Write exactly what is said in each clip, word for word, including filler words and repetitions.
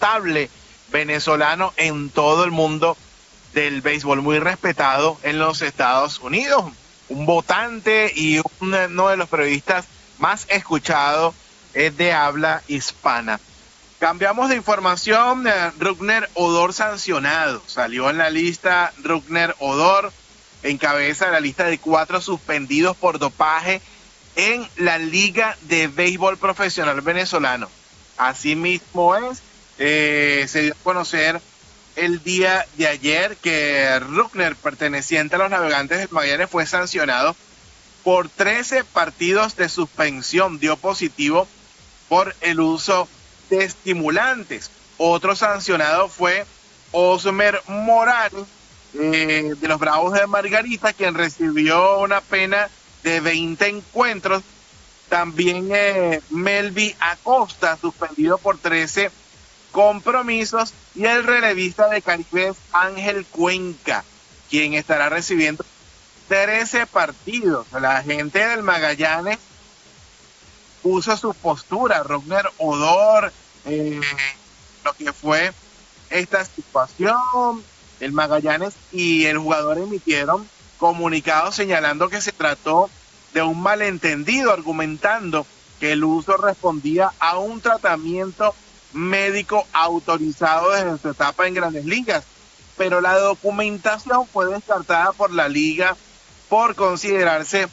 notable venezolano en todo el mundo del béisbol, muy respetado en los Estados Unidos, un votante y uno de los periodistas más escuchados eh, de habla hispana. Cambiamos de información, eh, Rougned Odor sancionado, salió en la lista Rougned Odor, encabeza la lista de cuatro suspendidos por dopaje en la Liga de Béisbol Profesional Venezolano. Así mismo es, eh, se dio a conocer el día de ayer que Rougned, perteneciente a los Navegantes del Magallanes, fue sancionado por trece partidos de suspensión, dio positivo por el uso de estimulantes. Otro sancionado fue Osmer Morales, eh, de los Bravos de Margarita, quien recibió una pena de veinte encuentros. También eh, Melvi Acosta, suspendido por trece compromisos, y el relevista de Caribe Ángel Cuenca, quien estará recibiendo trece partidos. La gente del Magallanes puso su postura, Rougned Odor, eh, lo que fue esta situación. El Magallanes y el jugador emitieron comunicados señalando que se trató de un malentendido, argumentando que el uso respondía a un tratamiento médico autorizado desde su etapa en Grandes Ligas, pero la documentación fue descartada por la liga por considerarse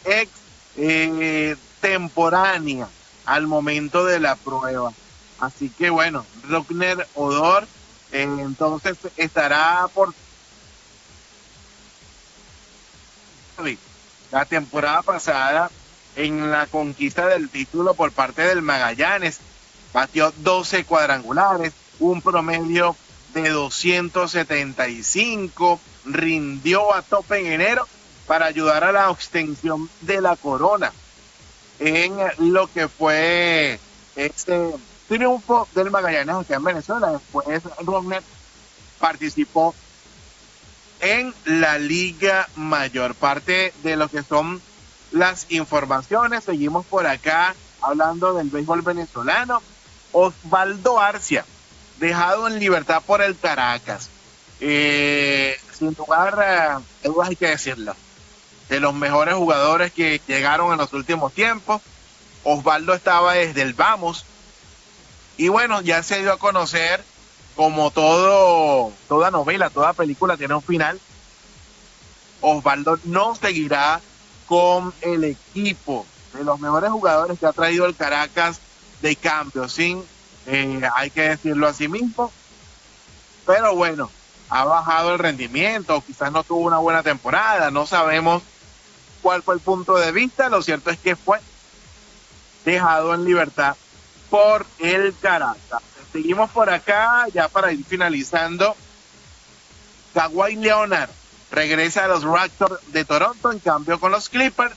extemporánea eh, al momento de la prueba. Así que bueno, Rougned Odor eh, entonces estará por la temporada pasada en la conquista del título por parte del Magallanes. Batió doce cuadrangulares, un promedio de doscientos setenta y cinco, rindió a tope en enero para ayudar a la extensión de la corona en lo que fue este triunfo del Magallanes aquí en Venezuela. Después Rougned participó en la Liga Mayor. Parte de lo que son las informaciones, seguimos por acá hablando del béisbol venezolano. Osvaldo Arcia, dejado en libertad por el Caracas. Eh, sin lugar, eh, hay que decirlo, de los mejores jugadores que llegaron en los últimos tiempos. Osvaldo estaba desde el vamos. Y bueno, ya se dio a conocer, como todo, toda novela, toda película tiene un final. Osvaldo no seguirá con el equipo, de los mejores jugadores que ha traído el Caracas de cambio, sin, eh, hay que decirlo así mismo. Pero bueno, ha bajado el rendimiento, quizás no tuvo una buena temporada, no sabemos cuál fue el punto de vista. Lo cierto es que fue dejado en libertad por el Caracas. Seguimos por acá, ya para ir finalizando. Kawhi Leonard regresa a los Raptors de Toronto, en cambio con los Clippers.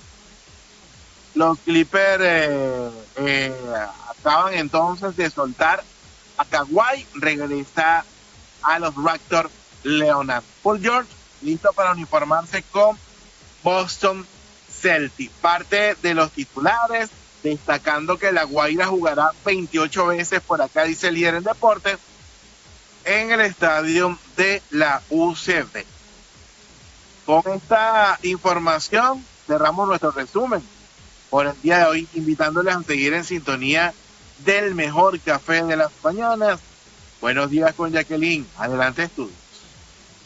Los Clippers eh, eh, acaban entonces de soltar a Kawhi, regresa a los Raptors Leonard. Paul George, listo para uniformarse con Boston Celtics. Parte de los titulares, destacando que La Guaira jugará veintiocho veces por acá, dice el líder en deporte, en el estadio de la U C B. Con esta información cerramos nuestro resumen por el día de hoy, invitándoles a seguir en sintonía del mejor café de las mañanas. Buenos días con Jacqueline. Adelante, estudio.